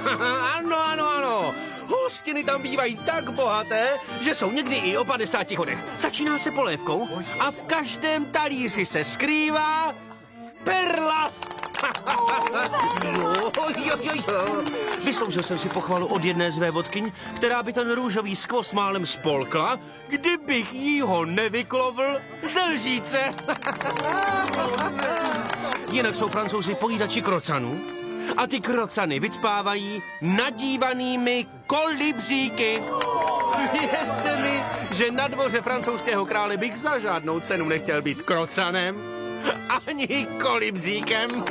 Ano. Hostiny tam bývají tak bohaté, že jsou někdy i o 50 chodech. Začíná se polévkou a v každém talíři se skrývá perla. Jo. Vysloužil jsem si pochvalu od jedné z vévodkyň, která by ten růžový skvost málem spolkla, kdybych jí ho nevyklovl ze lžíce. Jinak jsou Francouzi pojídači krocanů a ty krocany vycpávají nadívanými kolibříky. Věřte mi, že na dvoře francouzského krále bych za žádnou cenu nechtěl být krocanem ani kolibříkem.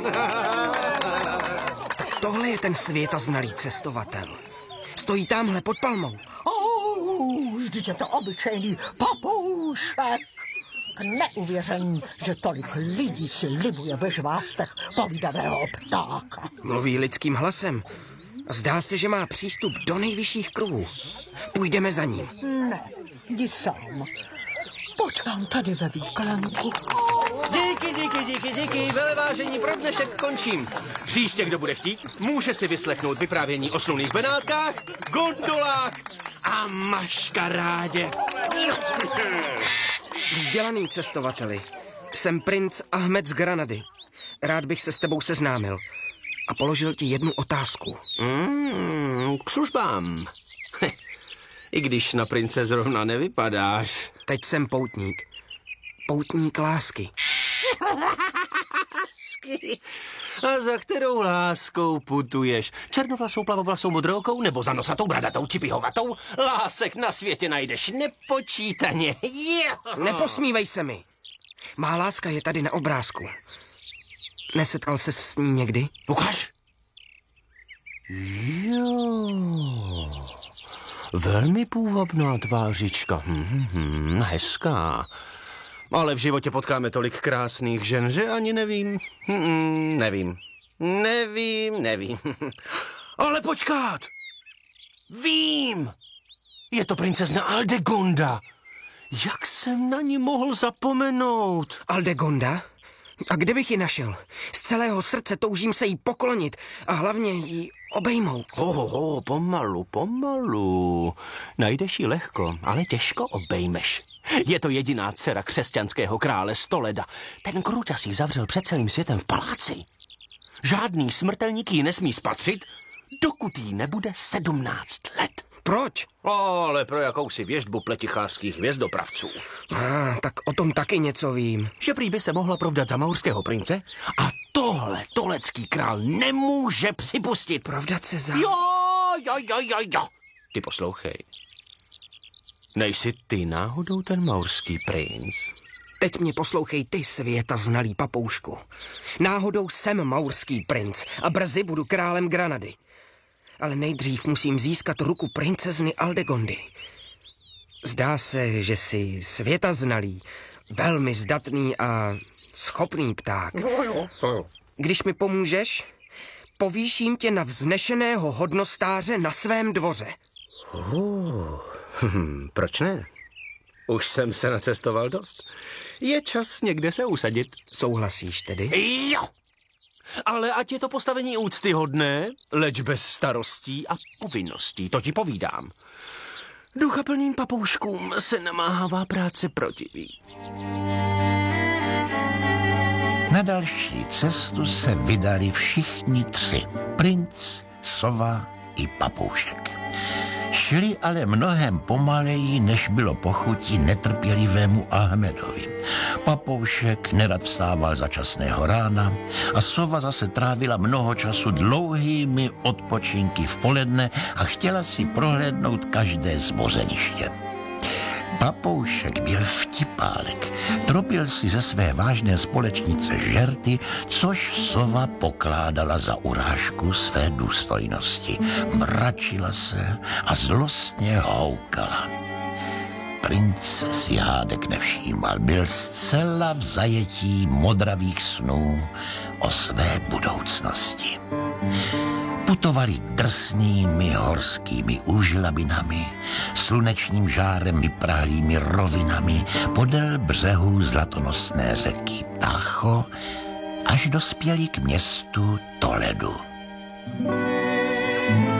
Tohle je ten světaznalý cestovatel. Stojí tamhle pod palmou. Vždyť je to obyčejný papoušek. K neuvěření, že tolik lidí si libuje ve žvástech povídavého ptáka. Mluví lidským hlasem. Zdá se, že má přístup do nejvyšších kruhů. Půjdeme za ním. Ne, jdi sám. Počkám tady ve výklenku. Díky, velevážení pro dnešek končím. Příště, kdo bude chtít, může si vyslechnout vyprávění o slunných benátkách, gondolách a maškarádě. Vzdělaný cestovateli, jsem princ Ahmed z Granady. Rád bych se s tebou seznámil a položil ti jednu otázku. K službám. I když na prince zrovna nevypadáš. Teď jsem poutník. Poutník lásky. A za kterou láskou putuješ? Černovlasou, plavovlasou, modrookou nebo za nosatou, bradatou či pihovatou? Lásek na světě najdeš nepočítaně. Neposmívej se mi. Má láska je tady na obrázku. Nesetkal ses s ní někdy? Ukaž. Jo. Velmi půvabná tvářička. Hezká. Ale v životě potkáme tolik krásných žen, že ani nevím. Nevím. Ale počkat! Vím! Je to princezna Aldegonda. Jak jsem na ní mohl zapomenout? Aldegonda? A kde bych ji našel? Z celého srdce toužím se jí poklonit a hlavně jí obejmout. Pomalu. Najdeš ji lehko, ale těžko obejmeš. Je to jediná dcera křesťanského krále Stoleda. Ten kruťas ji zavřel před celým světem v paláci. Žádný smrtelník ji nesmí spatřit, dokud jí nebude 17 let. Proč? Ale pro jakousi věštbu pletichářských hvězdopravců. Tak o tom taky něco vím. Že prý by se mohla provdat za maurského prince a tohle tolecký král nemůže připustit. Provdat se za... Jo. Ty poslouchej. Nejsi ty náhodou ten maurský princ? Teď mě poslouchej ty, světaznalý papoušku. Náhodou jsem maurský princ a brzy budu králem Granady. Ale nejdřív musím získat ruku princezny Aldegondy. Zdá se, že jsi světaznalý, velmi zdatný a schopný pták. Když mi pomůžeš, povýším tě na vznešeného hodnostáře na svém dvoře. Proč ne? Už jsem se nacestoval dost. Je čas někde se usadit. Souhlasíš tedy? Jo! Ale ať je to postavení úctyhodné, leč bez starostí a povinností, to ti povídám. Duchaplným papouškům se namáhavá práce protiví. Na další cestu se vydali všichni tři. Princ, sova i papoušek. Šli ale mnohem pomaleji, než bylo pochutí netrpělivému Ahmedovi. Papoušek nerad vstával za časného rána a sova zase trávila mnoho času dlouhými odpočinky v poledne a chtěla si prohlédnout každé zbořeniště. Papoušek byl vtipálek. Tropil si ze své vážné společnice žerty, což sova pokládala za urážku své důstojnosti. Mračila se a zlostně houkala. Princ si hádek nevšímal, byl zcela v zajetí modravých snů o své budoucnosti. Putovali drsnými horskými úžlabinami, slunečním žárem vyprahlými rovinami podél břehů zlatonosné řeky Tacho, až dospěli k městu Toledu.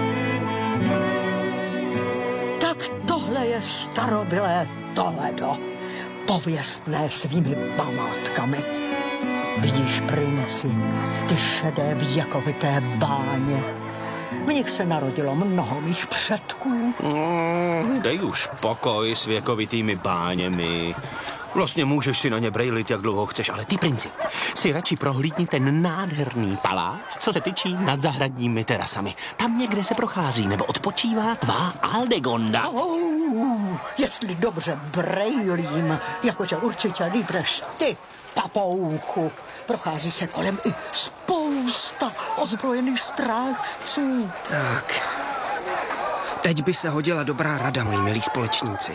je starobylé Toledo, pověstné svými památkami. Vidíš, princi, ty šedé věkovité báně. V nich se narodilo mnoho mých předků. Dej už pokoj s věkovitými báněmi. Vlastně můžeš si na ně brejlit, jak dlouho chceš, ale ty, princi, si radši prohlídni ten nádherný palác, co se tyčí nad zahradními terasami. Tam někde se prochází nebo odpočívá tvá Aldegonda. Jestli dobře brejlím, jakože určitě líp než ty, papouchu. Prochází se kolem i spousta ozbrojených strážců. Tak. Teď by se hodila dobrá rada, moji milí společníci.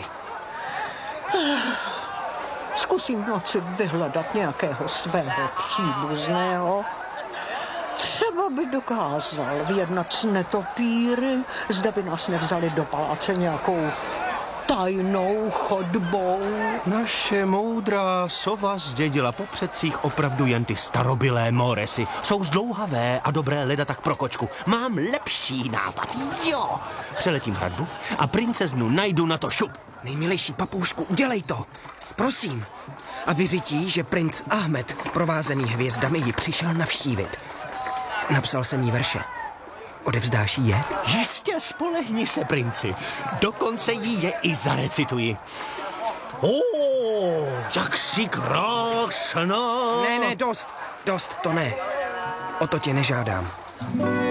Zkusím v noci vyhledat nějakého svého příbuzného. Třeba by dokázal vyjednat s netopíry, zda by nás nevzali do paláce nějakou tajnou chodbou. Naše moudrá sova zdědila po předcích opravdu jen ty starobylé moresy. Jsou zdlouhavé a dobré leda tak pro kočku. Mám lepší nápad, jo! Přeletím hradbu a princeznu najdu na to šup. Nejmilejší papoušku, udělej to. Prosím. A vyřití, že princ Ahmed, provázený hvězdami, ji přišel navštívit. Napsal jsem jí verše. Odevzdáš jí je? Jistě, spolehni se, princi. Dokonce jí je i zarecituji. Jak jsi krásná. Ne, dost, to ne. O to tě nežádám.